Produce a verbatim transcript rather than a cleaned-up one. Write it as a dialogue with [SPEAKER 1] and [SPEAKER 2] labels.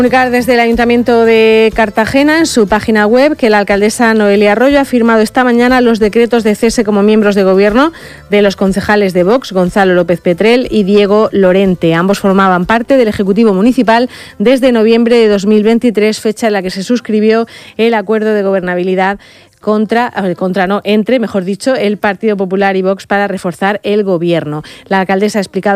[SPEAKER 1] Comunicar desde el Ayuntamiento de Cartagena en su página web que la alcaldesa Noelia Arroyo ha firmado esta mañana los decretos de cese como miembros de gobierno de los concejales de Vox, Gonzalo López Petrel y Diego Lorente. Ambos formaban parte del Ejecutivo Municipal desde noviembre de dos mil veintitrés, fecha en la que se suscribió el acuerdo de gobernabilidad contra, contra no, entre, mejor dicho, el Partido Popular y Vox para reforzar el gobierno. La alcaldesa ha explicado